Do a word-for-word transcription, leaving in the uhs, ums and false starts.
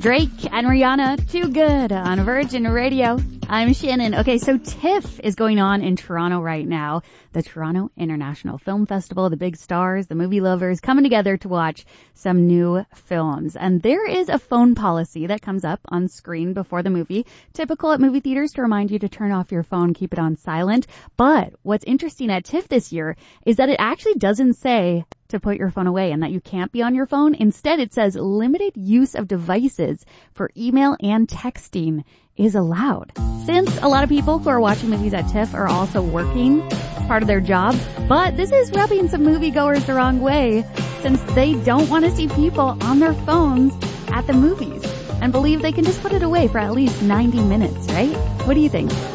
Drake and Rihanna, Too Good on Virgin Radio. I'm Shannon. Okay, so TIFF is going on in Toronto right now. The Toronto International Film Festival, the big stars, the movie lovers coming together to watch some new films. And there is a phone policy that comes up on screen before the movie. Typical at movie theaters to remind you to turn off your phone, keep it on silent. But what's interesting at TIFF this year is that it actually doesn't say to put your phone away and that you can't be on your phone. Instead, it says limited use of devices for email and texting is allowed. Since a lot of people who are watching movies at TIFF are also working, part of their job, but this is rubbing some moviegoers the wrong way since they don't want to see people on their phones at the movies and believe they can just put it away for at least ninety minutes, right? What do you think?